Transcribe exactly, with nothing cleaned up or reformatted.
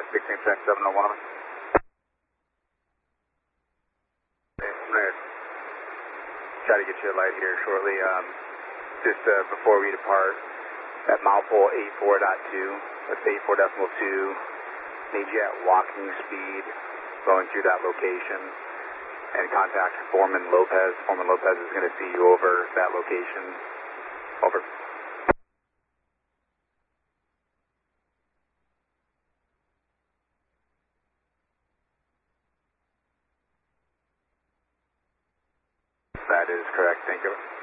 sixteen percent seven oh one. I'm going to try to get you a light here shortly. Um, just uh, before we depart, at mile-pole eighty-four point two, that's eighty-four decimal two, need you at walking speed going through that location, and contact Foreman Lopez. Foreman Lopez is going to see you over that location. Over. That is correct. Thank you.